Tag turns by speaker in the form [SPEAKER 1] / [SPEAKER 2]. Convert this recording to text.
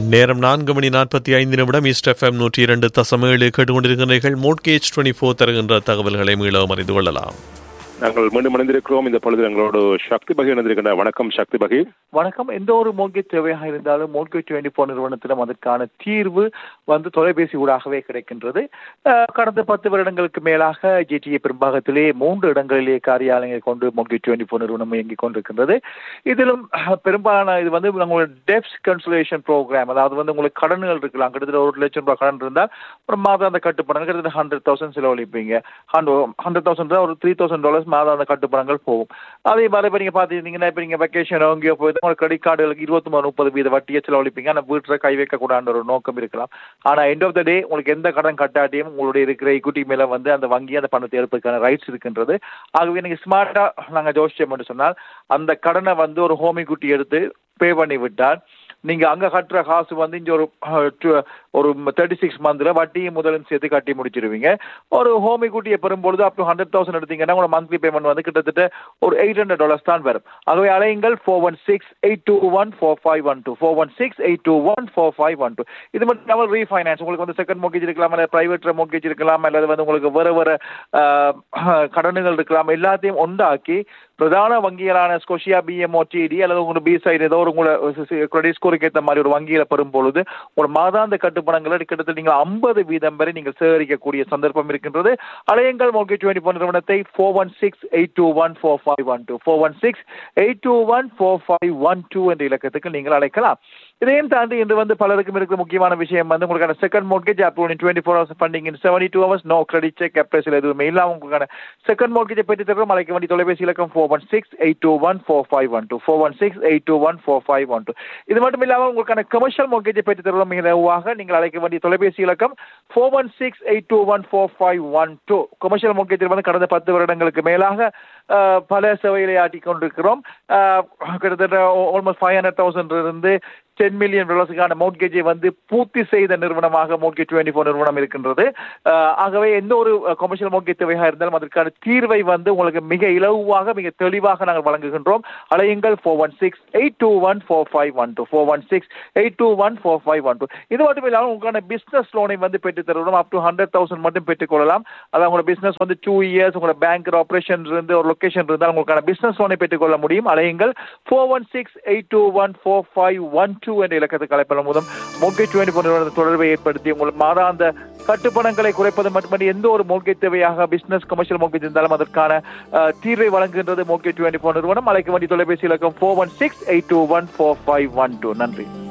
[SPEAKER 1] நேரம் 4:45 east FM 102.7 கேட்டுக்கொண்டிருக்கிறீர்கள். Mortgage 24 தருகின்ற தகவல்களை மீளவும் அறிந்து கொள்ளலாம்.
[SPEAKER 2] நாங்கள் மீண்டும் இணைந்திருக்கிறோம். இந்த பொழுது எங்களோடு சக்தி பகி இணைந்திருக்கின்ற. வணக்கம் சக்தி பகி.
[SPEAKER 3] வணக்கம். எந்த ஒரு மோட்கேஜ் தேவையாக இருந்தாலும் மோட்கேஜ் 24 நிறுவனத்திலும் அதற்கான தீர்வு தொலைபேசி ஊடாகவே கிடைக்கின்றது. கடந்த 10 வருடங்களுக்கு மேலாக ஜிடிஏ பெரும்பாகத்திலே 3 இடங்களிலே காரியாலயங்களை கொண்டு மோட்கேஜ் 24 நிறுவனம் இயங்கிக் கொண்டிருக்கின்றது. இதிலும் பெரும்பாலான இது உங்களோட டெப்ஸ் கன்சலேஷன் ப்ரோக்ராம், அதாவது உங்களுக்கு கடன்கள் இருக்கலாம். கிட்டத்தட்ட 1 லட்சம் ரூபாய் கடன் இருந்தால் ஒரு மாதம் அந்த கட்டுப்பணம் கிட்டத்தட்ட 100,000 செலவழிப்பீங்க. 100,000 ஒரு $3,000 மாதம் அந்த கட்டுப்பணங்கள் போகும். அதே மாதிரி இப்போ நீங்கள் பார்த்துருந்தீங்கன்னா, இப்போ நீங்கள் வெக்கேஷன் எங்கேயோ போயிட்டு உங்களுக்கு கிரெடிட் கார்டுகளுக்கு 23-30% வட்டியை செலவழிப்பீங்க. ஆனால் வீட்டில் கை வைக்கக்கூடாத ஒரு நோக்கம் இருக்கலாம். ஆனால் எண்ட் ஆஃப் த டே உங்களுக்கு எந்த கடன் கட்டாட்டியும் உங்களுடைய இருக்கிற ஈக்விட்டி மேலே அந்த வங்கி அந்த பணத்தை எடுப்பதற்கான ரைட்ஸ் இருக்கின்றது. ஆகவே நீங்கள் ஸ்மார்ட்டாக நாங்கள் ஜோசியம் என்று சொன்னால் அந்த கடனை ஒரு ஹோம் ஈக்விட்டி எடுத்து பே பண்ணி விட்டால் நீங்க அங்க கட்டுற காசு இங்க ஒரு 36 மந்த்ல வட்டியும் முதலும் சேர்த்து கட்டி முடிச்சிருவீங்க. ஒரு ஹோம் ஈக்விட்டியை பெறும்பொழுது அப் டு 100,000 எடுத்தீங்கன்னா உங்களோட மந்த்லி பேமெண்ட் கிட்டத்தட்ட ஒரு $800 தான் வரும். ஆகவே அலையுங்கள் 416-821-4512 416-821-4512. இது மட்டும் இல்லாமல் ரீஃபைனான்ஸ் உங்களுக்கு செகண்ட் மோர்கேஜ் இருக்கலாம், அல்லது பிரைவேட் மோர்கேஜ் இருக்கலாம், அல்லது உங்களுக்கு வேற கடன்கள் இருக்கலாம். எல்லாத்தையும் உண்டாக்கி பிரதான வங்கிகளான ஸ்கோஷியா, பிஎம்ஓ, டிடி அல்லது உங்களுக்கு பி சைடு ஏதோ ஒரு உங்களோட கிரெடிட் ஸ்கோருக்கு ஏற்ற மாதிரி ஒரு வங்கியில பெறும் பொழுது உங்களோட மாதாந்த கட்டுப்பணங்களை கிட்டத்தட்ட நீங்கள் 50% வரை நீங்கள் சேகரிக்கக்கூடிய சந்தர்ப்பம் இருக்கின்றது. அலையங்கள் மோர்கேஜ் 24 நிறுவனத்தை 416-821-4512 416-821-4512 என்ற இலக்கத்துக்கு நீங்கள் அழைக்கலாம். இதையும் தாண்டி இன்று பலருக்கும் இருக்கிற முக்கியமான விஷயம் உங்களுக்கான செகண்ட் மோர்கேஜ் அப்ரூவ் இன் 24 hours ஃபண்டிங் இன் 72 hours, no credit check, appraisal எதுவுமே இல்லாமல் உங்களுக்கான செகண்ட் மோர்கேஜை பெற்று தருவோம். அழைக்க வேண்டிய தொலைபேசி இலக்கம் 416-821-4512 416-821-4512. இது மட்டும் இல்லாமல் உங்களுக்கான கமர்ஷியல் மோர்கேஜை பெற்று தருவோம். மிக இலவாக நீங்கள் அழைக்க வேண்டிய தொலைபேசி இலக்கம் 416-821-4512. கமர்ஷியல் மோர்கேஜில் கடந்த 10 வருடங்களுக்கு மேலாக பல சேவைகளை ஆட்டிக் கொண்டிருக்கிறோம். கிட்டத்தட்ட ஆல்மோஸ்ட் 500,000 இருந்து $10 million மோர்கேஜை பூர்த்தி செய்த நிறுவனமாக மோர்கேஜ் 24 நிறுவனம் இருக்கின்றது. ஆகவே எந்த ஒரு கமர்ஷியல் மோர்கேஜ் தேவையாக இருந்தாலும் அதற்கான தீர்வை உங்களுக்கு மிக இலவாக மிக தெளிவாக நாங்கள் வழங்குகின்றோம். அலையுங்கள் 416-821-4512 416-821-4512. இது மட்டும் இல்லாமல் உங்களுக்கான பிசினஸ் லோனை பெற்று தருவோம். அப் டு 100,000 மட்டும் பெற்றுக்கொள்ளலாம். அதாவது உங்களோட பிசினஸ் 2 years உங்களோட பேங்க் ஆபரேஷன் இருந்து ஒரு லொகேஷன் இருந்தால் உங்களுக்கான பிசினஸ் லோனை பெற்றுக்கொள்ள முடியும். அலையுங்கள் 416-821-4512 என்ற இலக்கத்துக்கு அழைப்பதன் மூலம் மோர்கேஜ் 24 நிறுவனத்தின் தொடர்பை ஏற்படுத்தி உங்களுக்கு மாதாந்த கட்டுப்பணங்களை குறைப்பது மட்டுமல்ல எந்த ஒரு மோர்கேஜ் தேவையாக பிசினஸ் கமர்ஷியல் மோர்கேஜ் இருந்தாலும் அதற்கான தீர்வை வழங்குகின்றது மோர்கேஜ் 24 நிறுவனம். அழைக்க வேண்டிய தொலைபேசி இலக்கம் 416-821-4512. நன்றி.